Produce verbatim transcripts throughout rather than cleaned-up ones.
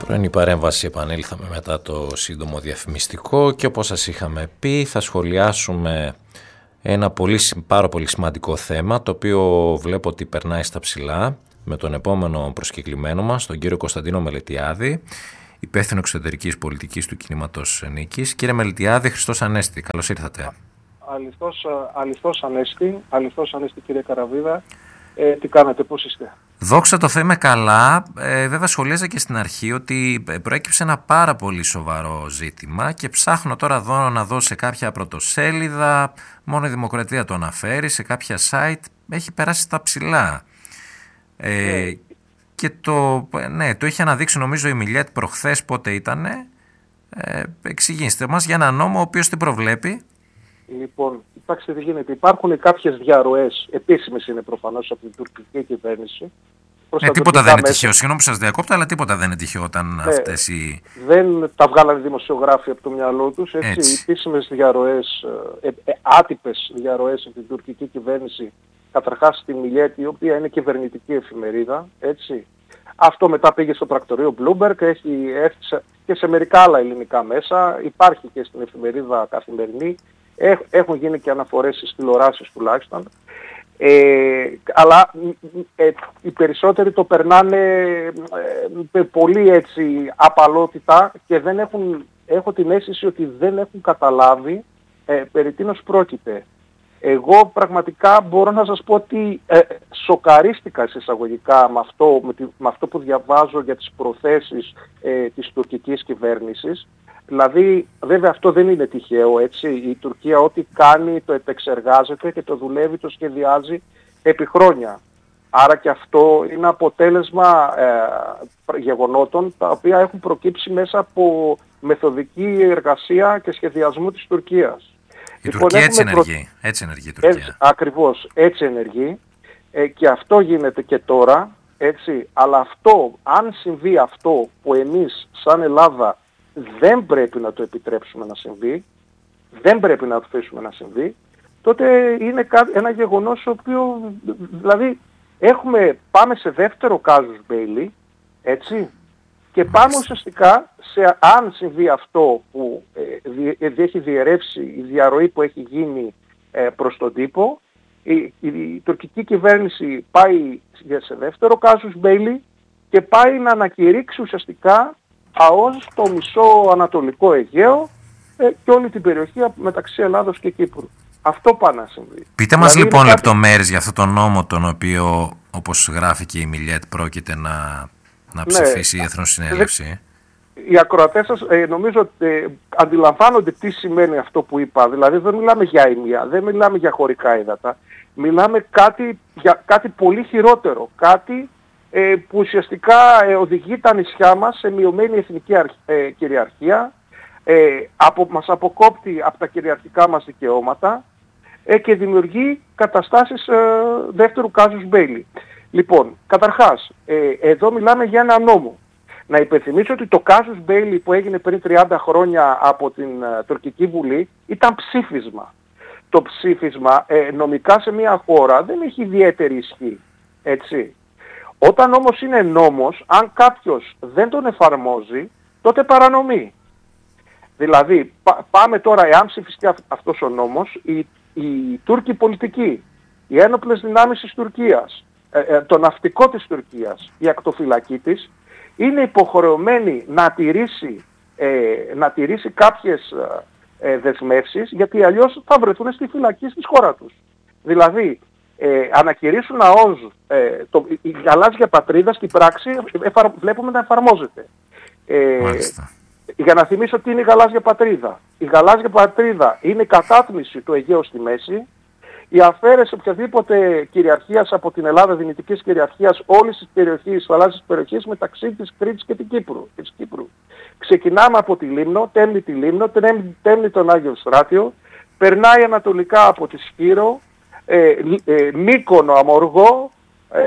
Πρωινή παρέμβαση, επανήλθαμε μετά το σύντομο διαφημιστικό και όπως σας είχαμε πει θα σχολιάσουμε ένα πολύ, πάρα πολύ σημαντικό θέμα, το οποίο βλέπω ότι περνάει στα ψηλά με τον επόμενο προσκεκλημένο μας, τον κύριο Κωνσταντίνο Μελετιάδη, υπεύθυνο εξωτερικής πολιτικής του Κινήματος Νίκης. Κύριε Μελετιάδη, Χριστός Ανέστη, καλώς ήρθατε. Αληθώς, αληθώς Ανέστη, αληθώς Ανέστη κύριε Καραβίδα. Ε, τι κάνετε, πώς είστε? Δόξα τω Θεώ, είμαι καλά. Ε, βέβαια σχολίαζα και στην αρχή ότι προέκυψε ένα πάρα πολύ σοβαρό ζήτημα και ψάχνω τώρα εδώ να δω σε κάποια πρωτοσέλιδα, μόνο η Δημοκρατία το αναφέρει, σε κάποια site, έχει περάσει στα ψηλά. Ε, ναι. Και το, ναι, το είχε αναδείξει νομίζω η Μιλιέτ προχθές, πότε ήτανε. Ε, εξηγήστε μας για ένα νόμο ο οποίος τι προβλέπει. Λοιπόν, κοιτάξτε τι γίνεται. Υπάρχουν κάποιες διαρροές, επίσημες είναι προφανώς από την τουρκική κυβέρνηση. Ναι, τίποτα δεν είναι τυχαίο. Συγγνώμη που σας διακόπτω, αλλά τίποτα δεν είναι τυχαίο όταν ναι, αυτές οι... Δεν τα βγάλανε δημοσιογράφοι από το μυαλό τους. Έτσι, έτσι. Οι επίσημες διαρροές, ε, ε, άτυπες διαρροές από την τουρκική κυβέρνηση, καταρχάς στη Μιλιέτ, η οποία είναι κυβερνητική εφημερίδα, έτσι. Αυτό μετά πήγε στο πρακτορείο Bloomberg, έχει έρθει και σε μερικά άλλα ελληνικά μέσα, υπάρχει και στην εφημερίδα Καθημερινή. Έχουν γίνει και αναφορές στις τηλεοράσεις τουλάχιστον. Ε, αλλά ε, οι περισσότεροι το περνάνε ε, πολύ έτσι απαλότητα και δεν έχουν, έχω την αίσθηση ότι δεν έχουν καταλάβει ε, περί τίνος πρόκειται. Εγώ πραγματικά μπορώ να σας πω ότι ε, σοκαρίστηκα εισαγωγικά με αυτό, με, τη, με αυτό που διαβάζω για τις προθέσεις ε, της τουρκικής κυβέρνησης. Δηλαδή, βέβαια αυτό δεν είναι τυχαίο, έτσι. Η Τουρκία ό,τι κάνει το επεξεργάζεται και το δουλεύει, το σχεδιάζει επί χρόνια. Άρα και αυτό είναι αποτέλεσμα ε, γεγονότων τα οποία έχουν προκύψει μέσα από μεθοδική εργασία και σχεδιασμού της Τουρκίας. Η λοιπόν, Τουρκία έτσι ενεργεί, προ... έτσι ενεργεί η Τουρκία. Έτσι, ακριβώς, έτσι ενεργεί ε, και αυτό γίνεται και τώρα, έτσι. Αλλά αυτό, αν συμβεί αυτό που εμείς σαν Ελλάδα δεν πρέπει να το επιτρέψουμε να συμβεί, δεν πρέπει να το αφήσουμε να συμβεί, τότε είναι ένα γεγονός το οποίο, δηλαδή, έχουμε, πάμε σε δεύτερο κάζους Μπέιλι, έτσι, και πάμε ουσιαστικά σε, αν συμβεί αυτό που ε, δι, έχει διαιρεύσει η διαρροή που έχει γίνει ε, προς τον τύπο, η, η, η τουρκική κυβέρνηση πάει σε δεύτερο κάζους Μπέιλι και πάει να ανακηρύξει ουσιαστικά ΑΟΣ το μισό Ανατολικό Αιγαίο ε, και όλη την περιοχή μεταξύ Ελλάδος και Κύπρου. Αυτό πάει να συμβεί. Πείτε μας δηλαδή, λοιπόν κάτι... λεπτομέρειες για αυτόν τον νόμο τον οποίο, όπως γράφει και η Μιλιέτ, πρόκειται να, να ψηφίσει ναι, η Εθνοσυνέλευση. Οι ακροατές σας ε, νομίζω ότι ε, αντιλαμβάνονται τι σημαίνει αυτό που είπα. Δηλαδή δεν μιλάμε για ημία, δεν μιλάμε για χωρικά ύδατα. Μιλάμε κάτι, για κάτι πολύ χειρότερο. Κάτι Ε, που ουσιαστικά ε, οδηγεί τα νησιά μας σε μειωμένη εθνική αρχ, ε, κυριαρχία, ε, από, μας αποκόπτει από τα κυριαρχικά μας δικαιώματα ε, και δημιουργεί καταστάσεις ε, δεύτερου κάζους Μπέιλι. Λοιπόν, καταρχάς, ε, εδώ μιλάμε για ένα νόμο. Να υπενθυμίσω ότι το κάζους Μπέιλι που έγινε πριν τριάντα χρόνια από την ε, τουρκική Βουλή ήταν ψήφισμα. Το ψήφισμα ε, νομικά σε μια χώρα δεν έχει ιδιαίτερη ισχύ, έτσι. Όταν όμως είναι νόμος, αν κάποιος δεν τον εφαρμόζει, τότε παρανομεί. Δηλαδή, πά, πάμε τώρα, εάν ψηφιστεί αυτός ο νόμος, οι, οι Τούρκοι πολιτικοί, οι ένοπλες δυνάμεις της Τουρκίας, ε, ε, το ναυτικό της Τουρκίας, η ακτοφυλακή της, είναι υποχρεωμένη να τηρήσει, ε, να τηρήσει κάποιες ε, δεσμεύσεις, γιατί αλλιώς θα βρεθούν στη φυλακή στη χώρα τους. Δηλαδή, Ε, ανακηρύσουν ΑΟΣ, ε, το, η γαλάζια πατρίδα στην πράξη εφαρ, βλέπουμε να εφαρμόζεται. Ε, για να θυμίσω τι είναι η γαλάζια πατρίδα. Η γαλάζια πατρίδα είναι η κατάθμιση του Αιγαίου στη μέση, η αφαίρεση οποιαδήποτε κυριαρχίας από την Ελλάδα, δυνητικής κυριαρχίας όλης της περιοχής, γαλάζιας περιοχής μεταξύ της Κρήτης και, την Κύπρου, και της Κύπρου. Ξεκινάμε από τη Λίμνο, τέμνει τη Λίμνο, τέμνει τον Άγιο Στράτιο, περνάει ανατολικά από τη Σκύρο, Ε, ε, Μύκονο, Αμοργό, ε,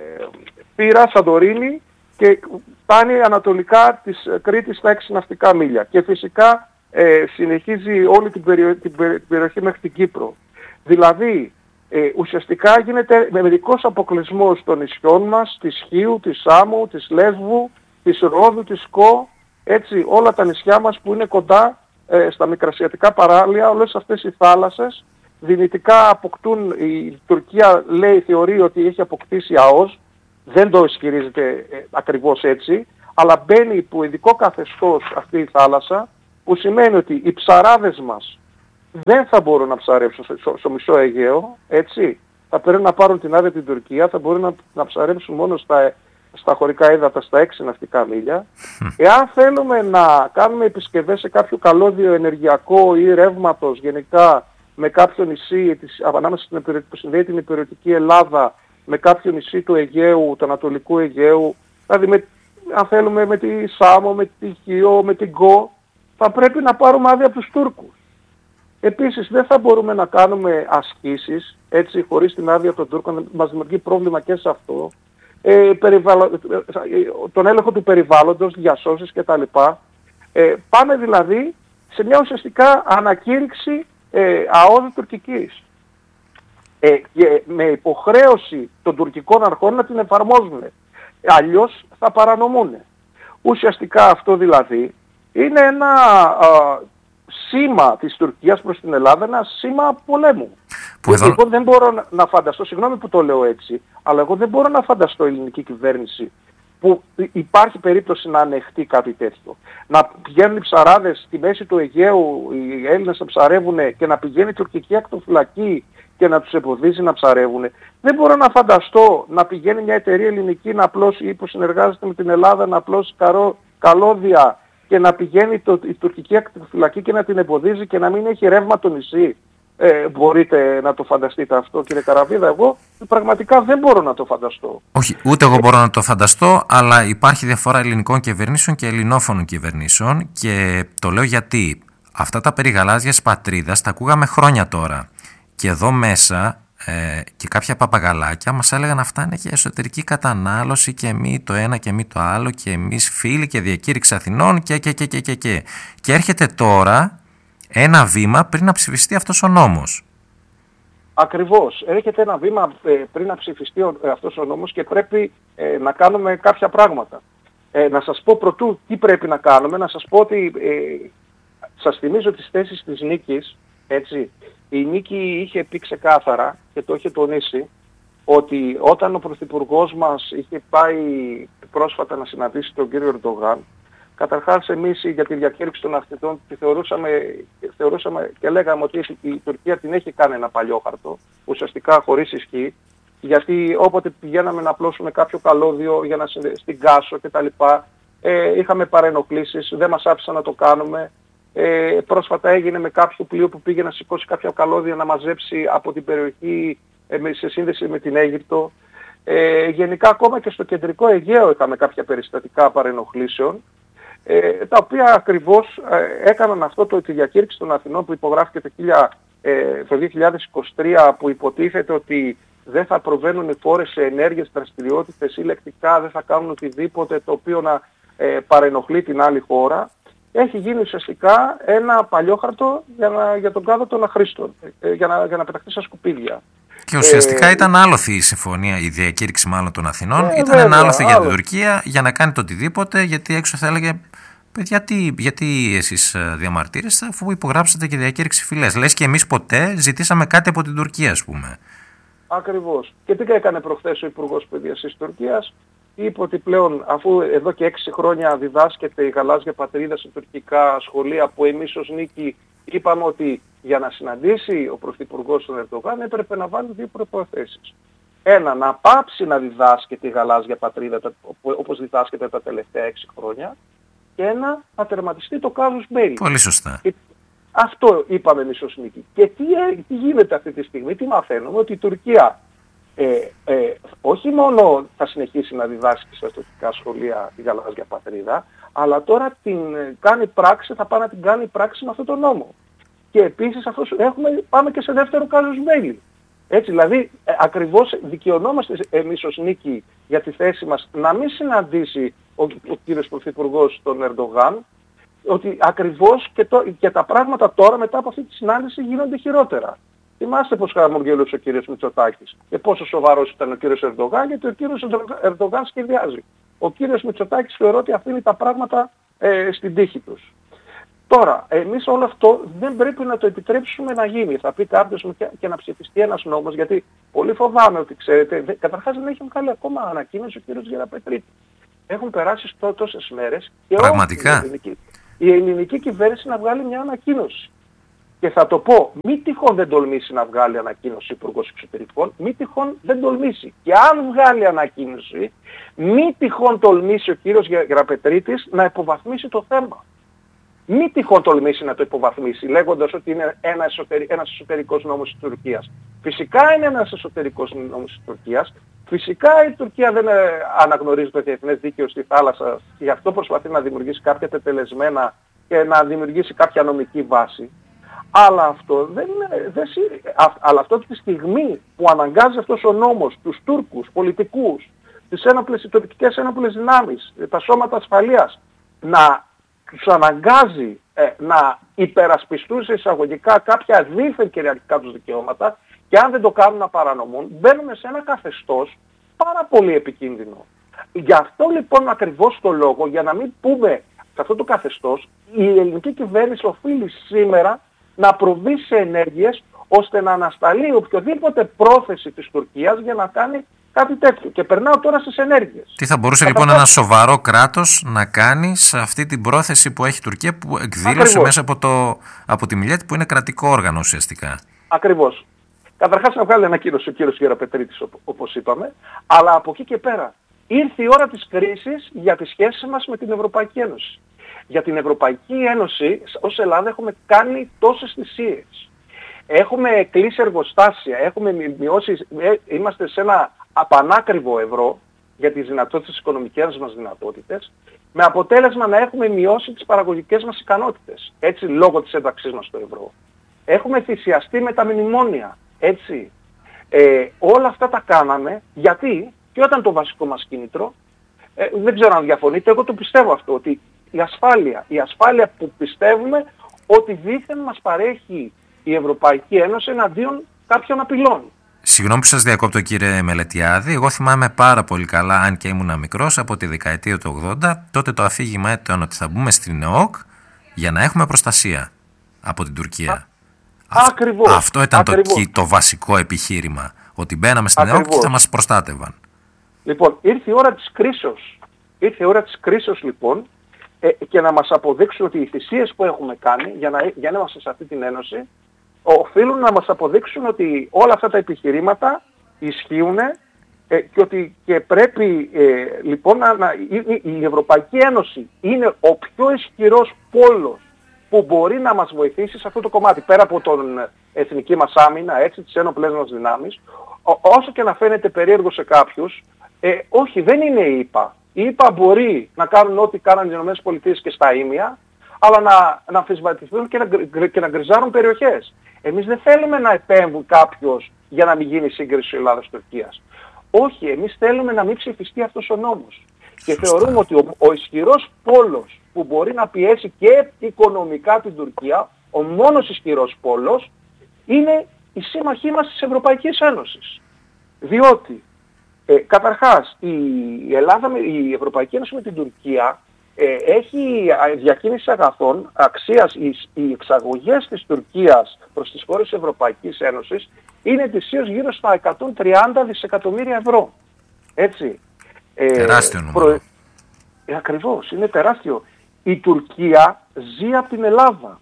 Πύρα, Σαντορίνη και φτάνει ανατολικά της Κρήτης στα έξι ναυτικά μίλια. Και φυσικά ε, συνεχίζει όλη την, περιο, την, περι, την περιοχή μέχρι την Κύπρο. Δηλαδή ε, ουσιαστικά γίνεται μερικός αποκλεισμός των νησιών μας, της Χίου, της Σάμου, της Λέσβου της Ρόδου, της Κο, έτσι, όλα τα νησιά μας που είναι κοντά ε, στα μικρασιατικά παράλια, όλες αυτές οι θάλασσες δυνητικά αποκτούν, η Τουρκία λέει, θεωρεί ότι έχει αποκτήσει ΑΟΣ, δεν το ισχυρίζεται ε, ακριβώς έτσι, αλλά μπαίνει υπό ειδικό καθεστώς αυτή η θάλασσα, που σημαίνει ότι οι ψαράδες μας δεν θα μπορούν να ψαρέψουν στο, στο μισό Αιγαίο, έτσι, θα πρέπει να πάρουν την άδεια την Τουρκία, θα μπορούν να, να ψαρέψουν μόνο στα, στα χωρικά ύδατα, στα έξι ναυτικά μίλια. Εάν θέλουμε να κάνουμε επισκευές σε κάποιο καλώδιο ενεργειακό ή ρεύματος γενικά με κάποιο νησί της, ανάμεσα στην, που συνδέει την υπηρετική Ελλάδα με κάποιο νησί του Αιγαίου, του Ανατολικού Αιγαίου, δηλαδή με, αν θέλουμε με τη Σάμο, με τη Χίο, με την Κο, θα πρέπει να πάρουμε άδεια από τους Τούρκους. Επίσης δεν θα μπορούμε να κάνουμε ασκήσεις έτσι χωρίς την άδεια των Τούρκων, μας δημιουργεί πρόβλημα και σε αυτό. Ε, περιβαλλο... τον έλεγχο του περιβάλλοντος, διασώσεις κτλ. Ε, πάμε δηλαδή σε μια ουσιαστικά ανακήρυξη ε, αόδου τουρκικής. Ε, και με υποχρέωση των τουρκικών αρχών να την εφαρμόζουν. Αλλιώς θα παρανομούν. Ουσιαστικά αυτό δηλαδή είναι ένα α, σήμα της Τουρκίας προς την Ελλάδα, ένα σήμα πολέμου. Που εδώ... Εγώ δεν μπορώ να, να φανταστώ, συγγνώμη που το λέω έτσι, αλλά εγώ δεν μπορώ να φανταστώ η ελληνική κυβέρνηση που υπάρχει περίπτωση να ανεχτεί κάτι τέτοιο. Να πηγαίνουν οι ψαράδες στη μέση του Αιγαίου, οι Έλληνες να ψαρεύουν και να πηγαίνει η τουρκική ακτοφυλακή και να τους εμποδίζει να ψαρεύουν. Δεν μπορώ να φανταστώ να πηγαίνει μια εταιρεία ελληνική να απλώσει ή που συνεργάζεται με την Ελλάδα να απλώσει καρό, καλώδια και να πηγαίνει το, η τουρκική ακτοφυλακή και να την εμποδίζει και να μην έχει ρεύμα το νησί. Ε, μπορείτε να το φανταστείτε αυτό, κύριε Καραβίδα? Εγώ πραγματικά δεν μπορώ να το φανταστώ. Όχι, ούτε εγώ μπορώ να το φανταστώ, αλλά υπάρχει διαφορά ελληνικών κυβερνήσεων και ελληνόφωνων κυβερνήσεων και το λέω γιατί αυτά τα περί γαλάζιας πατρίδας τα ακούγαμε χρόνια τώρα και εδώ μέσα ε, και κάποια παπαγαλάκια μας έλεγαν αυτά είναι και εσωτερική κατανάλωση και μη το ένα και μη το άλλο και εμείς φίλοι και διακήρυξη Αθηνών και και και και και και και έρχεται τώρα ένα βήμα πριν να ψηφιστεί αυτός ο νόμος. Ακριβώς. Έρχεται ένα βήμα ε, πριν να ψηφιστεί ο, ε, αυτός ο νόμος και πρέπει ε, να κάνουμε κάποια πράγματα. Ε, να σας πω πρωτού τι πρέπει να κάνουμε, να σας πω ότι ε, σας θυμίζω τις θέσεις της Νίκης, έτσι. Η Νίκη είχε πει ξεκάθαρα και το είχε τονίσει ότι όταν ο Πρωθυπουργός μας είχε πάει πρόσφατα να συναντήσει τον κύριο Ερντογάν, καταρχάς εμείς για τη διακήρυξη των ακτιτών τη θεωρούσαμε, θεωρούσαμε και λέγαμε ότι η Τουρκία την έχει κάνει ένα παλιόχαρτο, ουσιαστικά χωρίς ισχύ, γιατί όποτε πηγαίναμε να απλώσουμε κάποιο καλώδιο για να στην Κάσο κτλ. Ε, είχαμε παρενοχλήσεις, δεν μας άφησαν να το κάνουμε. Ε, πρόσφατα έγινε με κάποιο πλοίο που πήγε να σηκώσει κάποια καλώδια να μαζέψει από την περιοχή ε, σε σύνδεση με την Αίγυπτο. Ε, γενικά ακόμα και στο κεντρικό Αιγαίο είχαμε κάποια περιστατικά παρενοχλήσεων, ε, τα οποία ακριβώς ε, έκαναν αυτό το, τη διακήρυξη των Αθηνών που υπογράφηκε το, ε, το δύο χιλιάδες είκοσι τρία, που υποτίθεται ότι δεν θα προβαίνουν οι φόρες σε ενέργειες, δραστηριότητες ή λεκτικά, δεν θα κάνουν οτιδήποτε το οποίο να ε, παρενοχλεί την άλλη χώρα. Έχει γίνει ουσιαστικά ένα παλιόχαρτο για, να, για τον κάδο των αχρήστων, ε, για, να, για να πεταχτεί στα σκουπίδια. Και ουσιαστικά ε, ήταν άλοθη η συμφωνία, η διακήρυξη μάλλον των Αθηνών, ε, ήταν βέβαια, ένα άλοθη για την Τουρκία για να κάνει το οτιδήποτε, γιατί έξω θα έλεγε γιατί, γιατί εσείς διαμαρτύρεστε αφού υπογράψατε και διακήρυξη φυλές. Λες και εμείς ποτέ ζητήσαμε κάτι από την Τουρκία, ας πούμε. Ακριβώς. Και τι έκανε προχθές ο Υπουργός Παιδείας της Τουρκίας? Είπε ότι πλέον, αφού εδώ και έξι χρόνια διδάσκεται η γαλάζια πατρίδα σε τουρκικά σχολεία, που εμείς ως Νίκη είπαμε ότι για να συναντήσει ο Πρωθυπουργός τον Ερντογάν έπρεπε να βάλει δύο προϋποθέσεις. Ένα, να πάψει να διδάσκεται η γαλάζια πατρίδα όπως διδάσκεται τα τελευταία έξι χρόνια, και ένα, να τερματιστεί το κάζους μπέλι. Πολύ σωστά. Και αυτό είπαμε εμείς ως Νίκη. Και τι, τι γίνεται αυτή τη στιγμή? Τι μαθαίνουμε? Ότι η Τουρκία Ε, ε, όχι μόνο θα συνεχίσει να διδάσκει στα τουρκικά σχολεία τη γαλάζια πατρίδα, αλλά τώρα την κάνει πράξη, θα πάει να την κάνει πράξη με αυτόν τον νόμο. Και επίσης αυτός, έχουμε, πάμε και σε δεύτερο κάζους μπέλι. Έτσι, δηλαδή ε, ακριβώς δικαιωνόμαστε εμείς ως Νίκη για τη θέση μας να μην συναντήσει ο, ο κύριος Πρωθυπουργός τον Ερντογάν, ότι ακριβώς και, το, και τα πράγματα τώρα μετά από αυτή τη συνάντηση γίνονται χειρότερα. Θυμάστε πως χαμογελούσε ο κύριος Μητσοτάκης και πόσο σοβαρός ήταν ο κύριος Ερντογάν, γιατί ο κύριος Ερντογάν σχεδιάζει Ο κύριος Μητσοτάκης θεωρώ ότι αφήνει τα πράγματα ε, στην τύχη τους. Τώρα, εμείς όλο αυτό δεν πρέπει να το επιτρέψουμε να γίνει. Θα πει κάποιος και, και να ψηφιστεί ένας νόμος, γιατί πολύ φοβάμαι ότι, ξέρετε, καταρχάς δεν έχει βγάλει ακόμα ανακοίνωση ο κύριος Γεραπετρίτη. Έχουν περάσει τό, τόσες μέρες και πραγματικά η ελληνική, η ελληνική κυβέρνηση να βγάλει μια ανακοίνωση. Και θα το πω, μη τυχόν δεν τολμήσει να βγάλει ανακοίνωση ο Υπουργός Εξωτερικών, μη τυχόν δεν τολμήσει. Και αν βγάλει ανακοίνωση, μη τυχόν τολμήσει ο κύριος Γεραπετρίτης να υποβαθμίσει το θέμα. Μη τυχόν τολμήσει να το υποβαθμίσει, λέγοντας ότι είναι ένα εσωτερι... ένας εσωτερικός νόμος της Τουρκίας. Φυσικά είναι ένας εσωτερικός νόμος της Τουρκίας. Φυσικά η Τουρκία δεν αναγνωρίζει το διεθνές δίκαιο στη θάλασσα και γι' αυτό προσπαθεί να δημιουργήσει κάποια τετελεσμένα και να δημιουργήσει κάποια νομική βάση. Αλλά αυτό, δεν είναι, δεν, αλλά αυτό τη στιγμή που αναγκάζει αυτός ο νόμος τους Τούρκους πολιτικούς, τις ένοπλες, οι τοπικές ένοπλες δυνάμεις, τα σώματα ασφαλείας, να τους αναγκάζει ε, να υπερασπιστούν σε εισαγωγικά κάποια δίθεν κυριαρχικά τους δικαιώματα και αν δεν το κάνουν να παρανομούν, μπαίνουμε σε ένα καθεστώς πάρα πολύ επικίνδυνο. Γι' αυτό λοιπόν ακριβώς το λόγο, για να μην πούμε σε αυτό το καθεστώς, η ελληνική κυβέρνηση οφείλει σήμερα να προβεί σε ενέργειες ώστε να ανασταλεί οποιοδήποτε πρόθεση της Τουρκίας για να κάνει κάτι τέτοιο. Και περνάω τώρα στις ενέργειες. Τι θα μπορούσε λοιπόν ένα σοβαρό κράτος να κάνει σε αυτή την πρόθεση που έχει η Τουρκία, που εκδήλωσε Ακριβώς. μέσα από, το, από τη Μιλέτη, που είναι κρατικό όργανο ουσιαστικά. Ακριβώς. Καταρχάς να βγάλει ανακοίνωση ο κύριος Γεραπετρίτης, όπως είπαμε, αλλά από εκεί και πέρα ήρθε η ώρα της κρίσης για τις σχέσεις μας με την Ευρωπαϊκή Ένωση. Για την Ευρωπαϊκή Ένωση, ως Ελλάδα, έχουμε κάνει τόσες θυσίες. Έχουμε κλείσει εργοστάσια, έχουμε μειώσει, είμαστε σε ένα απανάκριβο ευρώ για τις δυνατότητες, τις οικονομικές μας δυνατότητες, με αποτέλεσμα να έχουμε μειώσει τις παραγωγικές μας ικανότητες, έτσι, λόγω της ένταξής μας στο ευρώ. Έχουμε θυσιαστεί με τα μνημόνια, έτσι. Ε, όλα αυτά τα κάναμε γιατί, και όταν το βασικό μας κίνητρο, ε, δεν ξέρω αν διαφωνείτε, εγώ το πιστεύω αυτό, ότι η ασφάλεια, η ασφάλεια που πιστεύουμε ότι δήθεν μας παρέχει η Ευρωπαϊκή Ένωση εναντίον κάποιων απειλών. Συγγνώμη που σας διακόπτω κύριε Μελετιάδη, εγώ θυμάμαι πάρα πολύ καλά, αν και ήμουν μικρός, από τη δεκαετία του ογδόντα, τότε το αφήγημα ήταν ότι θα μπούμε στην ΕΟΚ για να έχουμε προστασία από την Τουρκία. Α, Αυ, ακριβώς. Αυτό ήταν ακριβώς. Το, το βασικό επιχείρημα, ότι μπαίναμε στην ακριβώς. ΕΟΚ και θα μας προστάτευαν. Λοιπόν, ήρθε η ώρα της κρίσεως. Ήρθε η ώρα της κρίσεως λοιπόν, ε, και να μας αποδείξουν ότι οι θυσίες που έχουμε κάνει για να, για να είμαστε σε αυτή την ένωση, οφείλουν να μας αποδείξουν ότι όλα αυτά τα επιχειρήματα ισχύουν ε, και ότι και πρέπει ε, λοιπόν να, να, η, η Ευρωπαϊκή Ένωση είναι ο πιο ισχυρός πόλος που μπορεί να μας βοηθήσει σε αυτό το κομμάτι, πέρα από την εθνική μας άμυνα, έτσι, τις ένοπλες μας δυνάμεις. Ό, όσο και να φαίνεται περίεργο σε κάποιους, ε, όχι, δεν είναι η ΙΠΑ. Οι ΙΠΑ μπορεί να κάνουν ό,τι κάναν οι ΗΠΑ και στα ίμια, αλλά να, να αμφισβητηθούν και να, και να γκριζάρουν περιοχές. Εμείς δεν θέλουμε να επέμβουν κάποιος για να μην γίνει σύγκριση Ελλάδας-Τουρκίας. Όχι, εμείς θέλουμε να μην ψηφιστεί αυτός ο νόμος. Και θεωρούμε ότι ο, ο ισχυρός πόλος που μπορεί να πιέσει και οικονομικά την Τουρκία, ο μόνος ισχυρός πόλος, είναι η σύμμαχοί μας της Ευρωπαϊκής Ένωσης. Διότι, ε, καταρχάς, η, Ελλάδα, η Ευρωπαϊκή Ένωση με την Τουρκία ε, έχει διακίνηση αγαθών αξίας, οι, οι εξαγωγές της Τουρκίας προς τις χώρες της Ευρωπαϊκής Ένωσης είναι ετησίως γύρω στα εκατόν τριάντα δισεκατομμύρια ευρώ. Έτσι. Τεράστιο ε, νούμερο. Προ... Ε, ακριβώς, είναι τεράστιο. Η Τουρκία ζει από την Ελλάδα.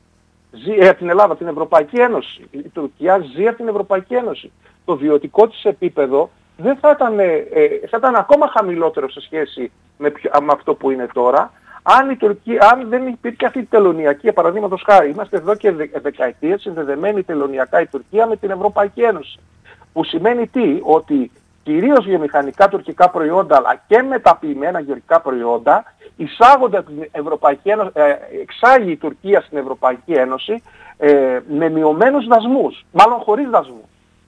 Ζει ε, από την Ελλάδα, από την Ευρωπαϊκή Ένωση. Η Τουρκία ζει από την Ευρωπαϊκή Ένωση. Το βιωτικό της επίπεδο δεν θα ήταν, ε, θα ήταν ακόμα χαμηλότερο σε σχέση με, ποιο, με αυτό που είναι τώρα, αν, η Τουρκία, αν δεν υπήρχε αυτή η τελωνιακή, παραδείγματος χάρη, είμαστε εδώ και δε, δεκαετίες συνδεδεμένη τελωνιακά η Τουρκία με την Ευρωπαϊκή Ένωση. Που σημαίνει τι, ότι κυρίως βιομηχανικά τουρκικά προϊόντα αλλά και μεταποιημένα γεωργικά προϊόντα εισάγονται από την Ευρωπαϊκή Ένωση, ε, εξάγει η Τουρκία στην Ευρωπαϊκή Ένωση ε, με μειωμένους δασμούς, μάλλον χωρίς δασμούς.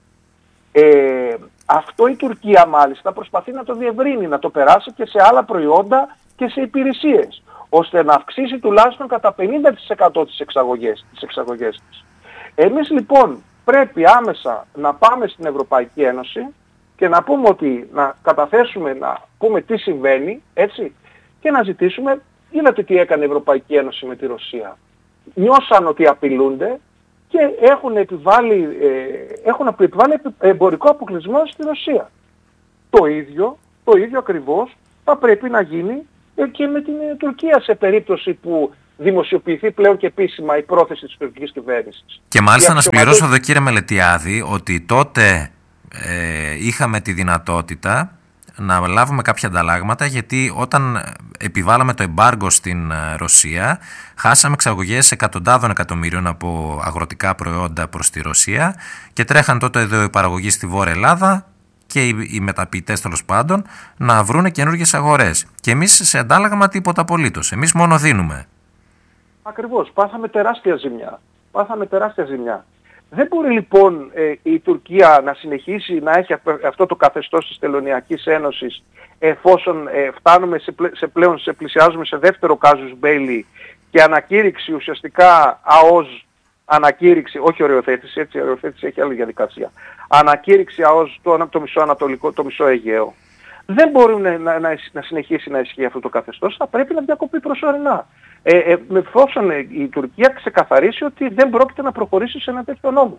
Ε, αυτό η Τουρκία μάλιστα προσπαθεί να το διευρύνει, να το περάσει και σε άλλα προϊόντα και σε υπηρεσίες, ώστε να αυξήσει τουλάχιστον κατά πενήντα τοις εκατό τις εξαγωγές, τις εξαγωγές της. Εμείς λοιπόν πρέπει άμεσα να πάμε στην Ευρωπαϊκή Ένωση και να πούμε ότι να καταθέσουμε να πούμε τι συμβαίνει, έτσι, και να ζητήσουμε, είδατε τι έκανε η Ευρωπαϊκή Ένωση με τη Ρωσία. Νιώσαν ότι απειλούνται και έχουν επιβάλει, ε, έχουν επιβάλει εμπορικό αποκλεισμό στη Ρωσία. Το ίδιο, το ίδιο ακριβώς θα πρέπει να γίνει και με την Τουρκία σε περίπτωση που δημοσιοποιηθεί πλέον και επίσημα η πρόθεση της τουρκικής κυβέρνησης. Και μάλιστα να συμπληρώσω εδώ, κύριε Μελετιάδη, ότι τότε ε, είχαμε τη δυνατότητα να λάβουμε κάποια ανταλλάγματα, γιατί όταν επιβάλαμε το εμπάργκο στην Ρωσία χάσαμε εξαγωγές εκατοντάδων εκατομμύριων από αγροτικά προϊόντα προς τη Ρωσία και τρέχαν τότε εδώ οι παραγωγοί στη Βόρεια Ελλάδα και οι, οι μεταποιητές τέλος πάντων να βρούνε καινούργιες αγορές. Και εμείς σε αντάλλαγμα τίποτα απολύτως. Εμείς μόνο δίνουμε. Ακριβώς. Πάθαμε τεράστια ζημιά. Πάθαμε τεράστια ζημιά. Δεν μπορεί λοιπόν ε, η Τουρκία να συνεχίσει να έχει αυτό το καθεστώς της Τελωνειακής Ένωσης εφόσον ε, φτάνουμε σε, πλε, σε πλέον σε πλησιάζουμε σε δεύτερο κάζους μπέλι και ανακήρυξη ουσιαστικά ΑΟΣ, ανακήρυξη, όχι οριοθέτηση, έτσι η οριοθέτηση έχει άλλη διαδικασία, ανακήρυξη ΑΟΣ το, το μισό Ανατολικό, το μισό Αιγαίο. Δεν μπορεί να, να, να συνεχίσει να ισχύει αυτό το καθεστώς, θα πρέπει να διακοπεί προσωρινά. Ε, ε, εφόσον η Τουρκία ξεκαθαρίσει ότι δεν πρόκειται να προχωρήσει σε ένα τέτοιο νόμο.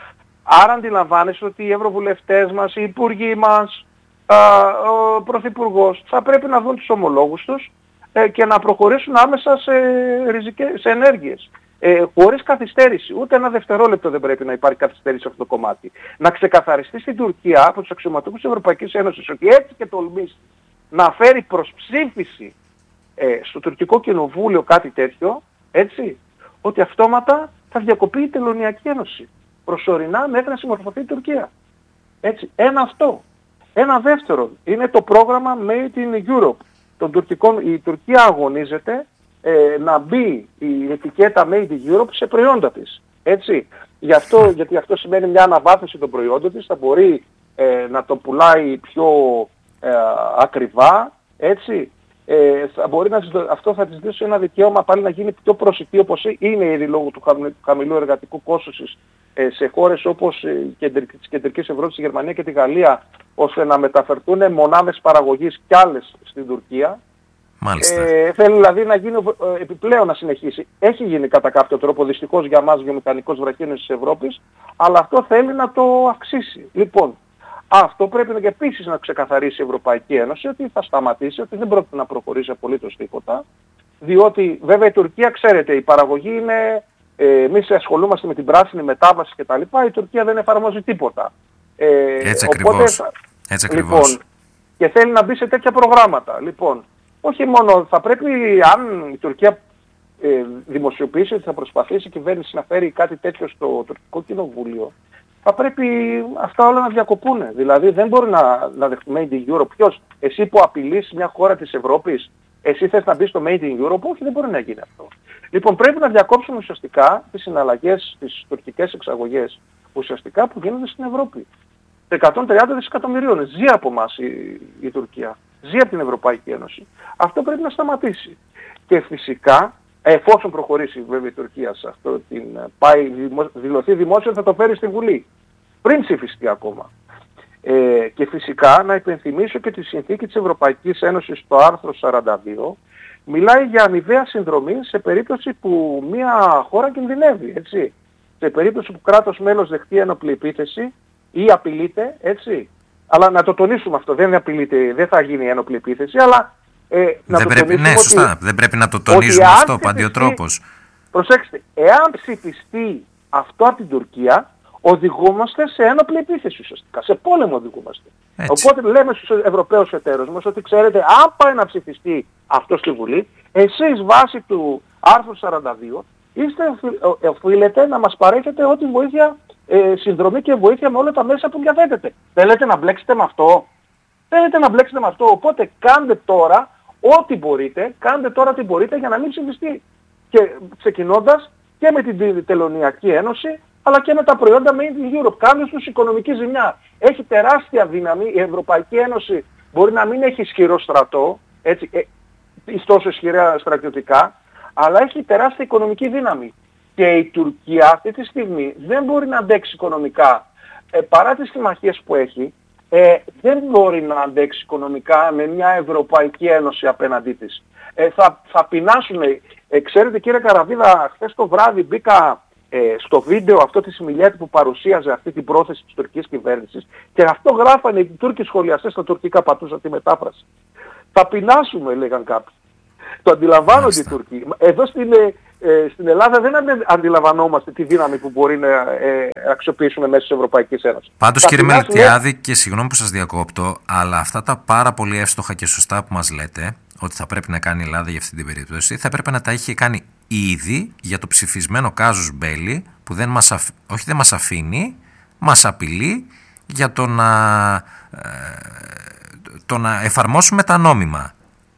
Άρα αντιλαμβάνεσαι ότι οι ευρωβουλευτές μας, οι υπουργοί μας, α, ο πρωθυπουργός θα πρέπει να δουν τους ομολόγους τους ε, και να προχωρήσουν άμεσα σε, ριζικές, σε ενέργειες. Ε, χωρίς καθυστέρηση. Ούτε ένα δευτερόλεπτο δεν πρέπει να υπάρχει καθυστέρηση σε αυτό το κομμάτι. Να ξεκαθαριστεί στην Τουρκία από τους αξιωματούχους της Ευρωπαϊκής Ένωσης ότι έτσι και τολμήσει να φέρει προς ψήφιση Ε, στο τουρκικό κοινοβούλιο κάτι τέτοιο, έτσι, ότι αυτόματα θα διακοπεί η Τελωνειακή Ένωση. Προσωρινά μέχρι να συμμορφωθεί η Τουρκία. Έτσι, ένα αυτό. Ένα δεύτερο είναι το πρόγραμμα Made in Europe. Τον τουρκικό, η Τουρκία αγωνίζεται ε, να μπει η ετικέτα Made in Europe σε προϊόντα της. Έτσι. Γι' αυτό, γιατί αυτό σημαίνει μια αναβάθμιση των προϊόντων της, θα μπορεί ε, να το πουλάει πιο ε, ακριβά, έτσι. Ε, θα μπορεί να, αυτό θα της δώσει ένα δικαίωμα πάλι να γίνει πιο προσιτή όπως είναι ήδη λόγω του χαμηλού εργατικού κόστους ε, σε χώρες όπως ε, της Κεντρικής Ευρώπης, τη Γερμανία και τη Γαλλία, ώστε να μεταφερθούν μονάδες παραγωγής κι άλλες στην Τουρκία. Μάλιστα. Ε, θέλει δηλαδή να γίνει ε, επιπλέον να συνεχίσει. Έχει γίνει κατά κάποιο τρόπο δυστυχώς για μας βιομηχανικός βραχίωνας της Ευρώπης, αλλά αυτό θέλει να το αυξήσει. Λοιπόν, αυτό πρέπει και επίσης να ξεκαθαρίσει η Ευρωπαϊκή Ένωση ότι θα σταματήσει, ότι δεν πρόκειται να προχωρήσει απολύτως τίποτα. Διότι βέβαια η Τουρκία, ξέρετε, η παραγωγή είναι, ε, εμείς ασχολούμαστε με την πράσινη μετάβαση κτλ. Η Τουρκία δεν εφαρμόζει τίποτα. Ε, Έτσι οπότε, ακριβώς. Έτσι ακριβώς. Λοιπόν, και θέλει να μπει σε τέτοια προγράμματα. Λοιπόν, όχι μόνο, θα πρέπει, αν η Τουρκία ε, δημοσιοποιήσει ότι θα προσπαθήσει η κυβέρνηση να φέρει κάτι τέτοιο στο τουρκικό κοινοβούλιο, θα πρέπει αυτά όλα να διακοπούν. Δηλαδή δεν μπορεί να, να δεχτούμε Made in Europe. Ποιος, εσύ που απειλείς μια χώρα της Ευρώπης, εσύ θες να μπεις στο Made in Europe? Όχι, δεν μπορεί να γίνει αυτό. Λοιπόν, πρέπει να διακόψουμε ουσιαστικά τις συναλλαγές, τις τουρκικές εξαγωγές, ουσιαστικά που γίνονται στην Ευρώπη. εκατόν τριάντα δισεκατομμυρίων. Ζει από εμάς η, η Τουρκία. Ζει από την Ευρωπαϊκή Ένωση. Αυτό πρέπει να σταματήσει. Και φυσικά, εφόσον προχωρήσει βέβαια η Τουρκία σε αυτό, την πάει, δηλωθεί δημόσιο, θα το φέρει στη Βουλή. Πριν ψηφιστεί ακόμα. Ε, και φυσικά να υπενθυμίσω και τη συνθήκη της Ευρωπαϊκής Ένωσης στο άρθρο σαράντα δύο, μιλάει για αμοιβαία συνδρομή σε περίπτωση που μια χώρα κινδυνεύει, έτσι. Σε περίπτωση που κράτος μέλος δεχτεί ένοπλη επίθεση ή απειλείται, έτσι. Αλλά να το τονίσουμε αυτό, δεν απειλείται, δεν θα γίνει ένοπλη επίθεση, αλλά ε, να δεν το πρέπει, ναι, σωστά. Ότι, δεν πρέπει να το τονίζουμε αυτό παντιοτρόπως. Προσέξτε, εάν ψηφιστεί αυτό από την Τουρκία, οδηγούμαστε σε ένοπλη επίθεση ουσιαστικά. Σε πόλεμο οδηγούμαστε. Έτσι. Οπότε λέμε στους Ευρωπαίους εταίρους μας ότι ξέρετε, αν πάει να ψηφιστεί αυτό στη Βουλή, εσείς βάσει του άρθρου σαράντα δύο είστε οφείλετε να μας παρέχετε ό,τι βοήθεια, ε, συνδρομή και βοήθεια με όλα τα μέσα που διαθέτετε. Θέλετε να μπλέξετε με αυτό. Θέλετε να μπλέξετε με αυτό. Οπότε κάντε τώρα ό,τι μπορείτε, κάντε τώρα τι μπορείτε για να μην ψηφιστεί. Και ξεκινώντας και με την Τελωνειακή Ένωση, αλλά και με τα προϊόντα Made in Europe. Κάνουν τους οικονομική ζημιά. Έχει τεράστια δύναμη. Η Ευρωπαϊκή Ένωση μπορεί να μην έχει ισχυρό στρατό, έτσι, ε, τόσο ισχυρά στρατιωτικά, αλλά έχει τεράστια οικονομική δύναμη. Και η Τουρκία αυτή τη στιγμή δεν μπορεί να αντέξει οικονομικά, ε, παρά τις συμμαχίες που έχει, ε, δεν μπορεί να αντέξει οικονομικά με μια Ευρωπαϊκή Ένωση απέναντί της. Ε, θα, θα πεινάσουν. Ε, ξέρετε κύριε Καραβίδα, χθες το βράδυ μπήκα ε, στο βίντεο αυτό της Μιλιέτη που παρουσίαζε αυτή την πρόθεση της τουρκικής κυβέρνησης και αυτό γράφανε οι Τούρκοι σχολιαστές στα τουρκικά, πατούσα τη μετάφραση. Θα πεινάσουμε, λέγαν κάποιοι. Το αντιλαμβάνονται οι Τούρκοι. Εδώ στην, ε, στην Ελλάδα δεν αντιλαμβανόμαστε τη δύναμη που μπορεί να ε, αξιοποιήσουμε μέσα της Ευρωπαϊκής Ένωσης. Πάντως κύριε Μελετιάδη, και συγγνώμη που σας διακόπτω, αλλά αυτά τα πάρα πολύ εύστοχα και σωστά που μας λέτε, ότι θα πρέπει να κάνει η Ελλάδα για αυτή την περίπτωση, θα έπρεπε να τα είχε κάνει ήδη για το ψηφισμένο κάζους μπέλι, που δεν μας αφ... όχι δεν μας αφήνει, μας απειλεί για το να, ε, το να εφαρμόσουμε τα νόμιμα.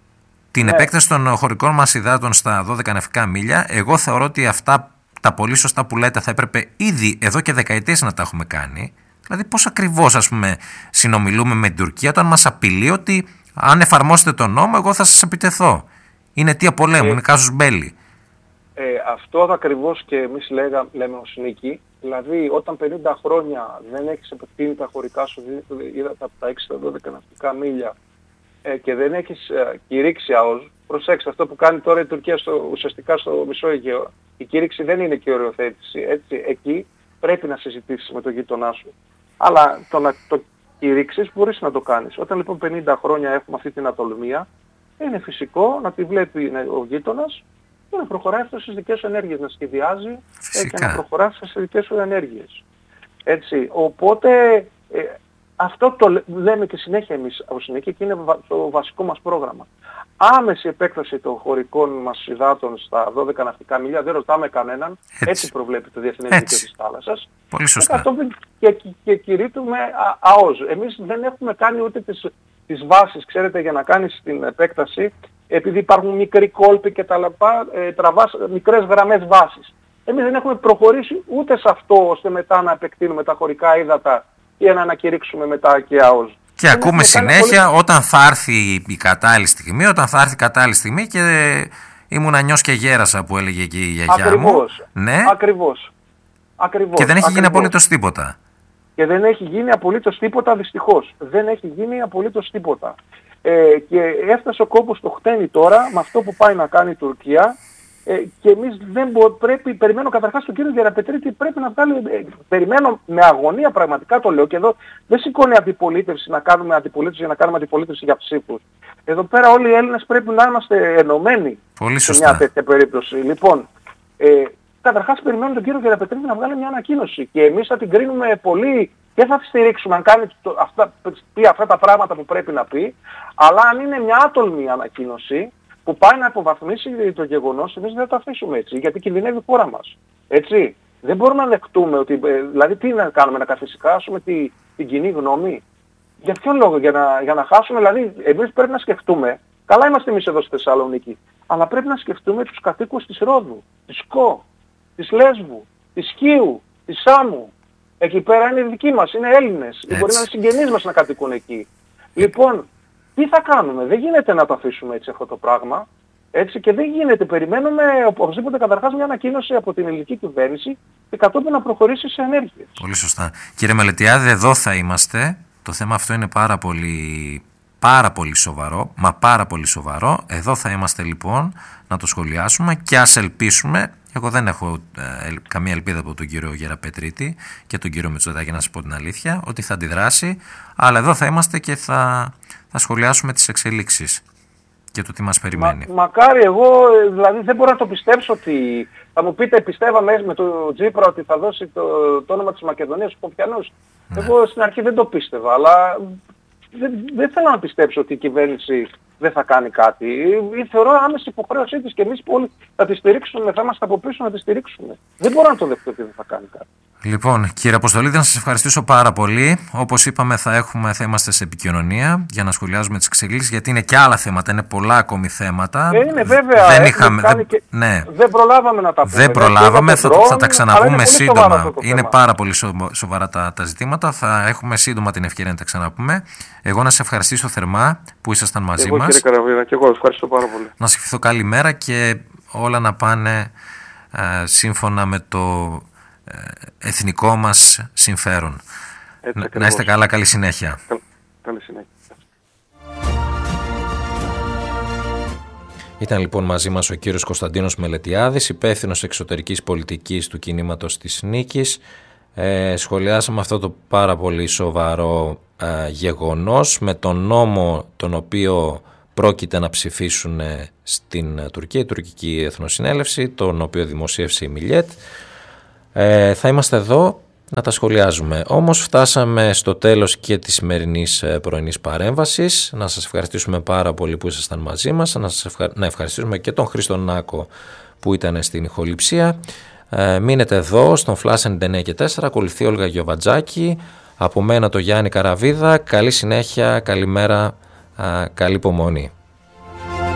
Την ναι. επέκταση των χωρικών μας υδάτων στα δώδεκα ναυτικά μίλια, εγώ θεωρώ ότι αυτά τα πολύ σωστά που λέτε θα έπρεπε ήδη εδώ και δεκαετίες να τα έχουμε κάνει. Δηλαδή πώς ακριβώς, ας πούμε, συνομιλούμε με την Τουρκία όταν μας απειλεί ότι αν εφαρμόσετε τον νόμο εγώ θα σας επιτεθώ. Είναι αιτία πολέμου, ε, είναι κάζους μπέλι. Ε, αυτό ακριβώς και εμείς λέγα, λέμε ως Νίκη. Δηλαδή όταν πενήντα χρόνια δεν έχεις επεκτείνει τα χωρικά σου ύδατα από τα έξι στα δώδεκα ναυτικά μίλια και δεν έχεις ε, κηρύξει ΑΟΣ, προσέξτε αυτό που κάνει τώρα η Τουρκία στο, ουσιαστικά στο μισό Αιγαίο. Η κήρυξη δεν είναι και οριοθέτηση, έτσι, εκεί πρέπει να συζητήσεις με τον γείτονά σου. Αλλά το να το κηρύξεις μπορείς να το κάνεις. Όταν λοιπόν πενήντα χρόνια έχουμε αυτή την ατολμία, είναι φυσικό να τη βλέπει ο γείτονας και να προχωράει αυτό στις δικές σου ενέργειες, να σχεδιάζει ε, και να προχωράει στις δικές σου ενέργειες. Έτσι, οπότε... Ε, αυτό το λέμε και συνέχεια εμείς ως Νίκη και είναι το βασικό μας πρόγραμμα. Άμεση επέκταση των χωρικών μας υδάτων στα δώδεκα ναυτικά μίλια, δεν ρωτάμε κανέναν, έτσι, έτσι προβλέπει το Διεθνές Δίκαιο της Θάλασσας. Πολύ σωστά. Και, και, και κηρύττουμε ΑΟΣ. Εμείς δεν έχουμε κάνει ούτε τις, τις βάσεις, ξέρετε, για να κάνεις την επέκταση, επειδή υπάρχουν μικροί κόλποι και τα λοιπά, ε, τραβάς μικρές γραμμές βάσης. Εμείς δεν έχουμε προχωρήσει ούτε σε αυτό, ώστε μετά να επεκτείνουμε τα χωρικά ύδατα ή να ανακηρύξουμε μετά και ΑΟΣ. Και δεν ακούμε συνέχεια πολύ... όταν θα έρθει η κατάλληλη στιγμή, όταν θα έρθει η κατάλληλη στιγμή και ήμουν ανιός και γέρασα που έλεγε εκεί η γιαγιά ακριβώς, μου. Ναι. Ακριβώς. Ακριβώς. Και δεν έχει ακριβώς. γίνει απολύτως τίποτα. Και δεν έχει γίνει απολύτως τίποτα δυστυχώς. Δεν έχει γίνει απολύτως τίποτα. Ε, και έφτασε ο κόμπος στο χτένι τώρα με αυτό που πάει να κάνει η Τουρκία. Ε, και εμείς δεν μπο, πρέπει, περιμένω καταρχάς τον κύριο Γεραπετρίτη, πρέπει να βγάλει, ε, περιμένω με αγωνία πραγματικά το λέω και εδώ δεν σηκώνει αντιπολίτευση να κάνουμε αντιπολίτευση για να κάνουμε αντιπολίτευση για ψήφους. Εδώ πέρα όλοι οι Έλληνες πρέπει να είμαστε ενωμένοι πολύ σε μια τέτοια περίπτωση. Λοιπόν, ε, καταρχάς περιμένω τον κύριο Γεραπετρίτη να βγάλει μια ανακοίνωση και εμείς θα την κρίνουμε πολύ και θα τη στηρίξουμε αν κάνει το, αυτά, πει αυτά τα πράγματα που πρέπει να πει, αλλά αν είναι μια άτολμη ανακοίνωση που πάει να υποβαθμίσει το γεγονός, εμείς δεν θα το αφήσουμε έτσι, γιατί κινδυνεύει η χώρα μας. Έτσι. Δεν μπορούμε να δεχτούμε ότι, δηλαδή τι να κάνουμε, να καθησυχάσουμε τη, την κοινή γνώμη. Για ποιον λόγο, για να, για να χάσουμε, δηλαδή εμείς πρέπει να σκεφτούμε, καλά είμαστε εμείς εδώ στη Θεσσαλονίκη, αλλά πρέπει να σκεφτούμε τους κατοίκους της Ρόδου, της Κο, της Λέσβου, της Χίου, της Σάμου. Εκεί πέρα είναι δικοί μας, είναι Έλληνες, ή μπορεί να είναι συγγενείς μας να κατοικούν εκεί. Λοιπόν, τι θα κάνουμε, δεν γίνεται να το αφήσουμε έτσι αυτό το πράγμα, έτσι και δεν γίνεται, περιμένουμε οπωσδήποτε καταρχάς μια ανακοίνωση από την ελληνική κυβέρνηση και κατόπιν να προχωρήσει σε ενέργειες. Πολύ σωστά. Κύριε Μελετιάδη, εδώ θα είμαστε, το θέμα αυτό είναι πάρα πολύ, πάρα πολύ σοβαρό, μα πάρα πολύ σοβαρό, εδώ θα είμαστε λοιπόν να το σχολιάσουμε και ας ελπίσουμε, εγώ δεν έχω ε, καμία ελπίδα από τον κύριο Γεραπετρίτη και τον κύριο Μητσοτάκη να σας πω την αλήθεια, ότι θα αντιδράσει, αλλά εδώ θα είμαστε και θα... θα σχολιάσουμε τις εξελίξεις και το τι μας περιμένει. Μα, μακάρι εγώ, δηλαδή δεν μπορώ να το πιστέψω ότι θα μου πείτε πιστεύαμε με το Τζίπρα ότι θα δώσει το, το όνομα της Μακεδονίας στους Σκοπιανούς. Ναι. Εγώ στην αρχή δεν το πίστευα, αλλά δεν, δεν θέλω να πιστέψω ότι η κυβέρνηση δεν θα κάνει κάτι. Θεωρώ άμεση υποχρέωσή της και εμείς όλοι θα τη στηρίξουμε, θα είμαστε από πίσω να τη στηρίξουμε. Δεν μπορώ να το δεχτώ ότι δεν θα κάνει κάτι. Λοιπόν, κύριε Αποστολίδη, να σας ευχαριστήσω πάρα πολύ. Όπως είπαμε, θα, έχουμε, θα είμαστε σε επικοινωνία για να σχολιάζουμε τις εξελίξεις, γιατί είναι και άλλα θέματα, είναι πολλά ακόμη θέματα. Ε, είναι βέβαια. Δεν, είχαμε, δεν, και... ναι. δεν προλάβαμε να τα πούμε. Δεν προλάβαμε, θα, drone, θα τα ξαναπούμε σύντομα. Είναι θέμα. πάρα πολύ σοβαρά τα, τα ζητήματα. Θα έχουμε σύντομα την ευκαιρία να τα ξαναπούμε. Εγώ να σας ευχαριστήσω θερμά που ήσασταν μαζί εγώ, μας. Κύριε Καραβίδα, και εγώ ευχαριστώ πάρα πολύ. Να σας ευχηθώ καλή μέρα και όλα να πάνε ε, σύμφωνα με το εθνικό μας συμφέρον. Έτσι, να είστε καλά, καλή συνέχεια. Καλή συνέχεια. Ήταν λοιπόν μαζί μας ο κύριος Κωνσταντίνος Μελετιάδης, υπεύθυνος εξωτερικής πολιτικής του κινήματος της Νίκης. Ε, σχολιάσαμε αυτό το πάρα πολύ σοβαρό ε, γεγονός με τον νόμο τον οποίο πρόκειται να ψηφίσουν στην Τουρκία, η Τουρκική Εθνοσυνέλευση, τον οποίο δημοσίευσε η Μιλιέτ. Ε, θα είμαστε εδώ να τα σχολιάζουμε. Όμως φτάσαμε στο τέλος και της σημερινής πρωινής παρέμβασης. Να σας ευχαριστήσουμε πάρα πολύ που ήσασταν μαζί μας. Να, σας ευχα... να ευχαριστήσουμε και τον Χρήστο Νάκο που ήταν στην ηχοληψία. Ε, μείνετε εδώ στον Flash ενενήντα εννέα και τέσσερα. Ακολουθεί η Όλγα Γιοβατζάκη. Από μένα το Γιάννη Καραβίδα. Καλή συνέχεια, καλημέρα, καλή υπομονή.